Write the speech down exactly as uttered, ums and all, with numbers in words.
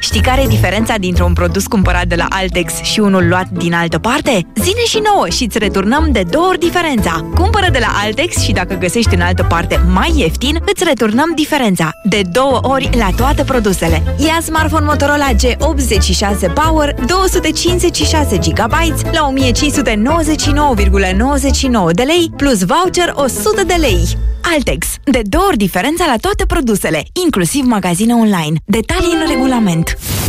Știi care e diferența dintre un produs cumpărat de la Altex și unul luat din altă parte? Zine și nouă și îți returnăm de două ori diferența. Cumpără de la Altex și dacă găsești în altă parte mai ieftin, îți returnăm diferența. De două ori la toate produsele. Ia smartphone Motorola G optzeci și șase Power două sute cincizeci și șase gigabyte la o mie cinci sute nouăzeci și nouă virgulă nouăzeci și nouă de lei plus voucher o sută de lei. Altex. De două ori diferența la toate produsele, inclusiv magazine online. Detalii în regulament.